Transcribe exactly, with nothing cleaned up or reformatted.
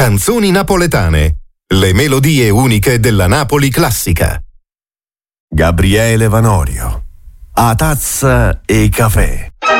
Canzoni napoletane, le melodie uniche della Napoli classica. Gabriele Vanorio, a tazza e caffè.